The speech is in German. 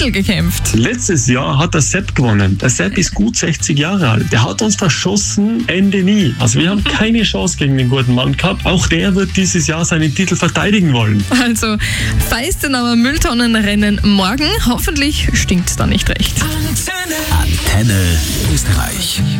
Titel gekämpft. Letztes Jahr hat der Sepp gewonnen. Der Sepp ist gut 60 Jahre alt. Der hat uns verschossen, Ende nie. Also wir haben keine Chance gegen den guten Mann gehabt. Auch der wird dieses Jahr seinen Titel verteidigen wollen. Also Feistenauer Mülltonnenrennen morgen. Hoffentlich stinkt es da nicht recht. Antenne Österreich.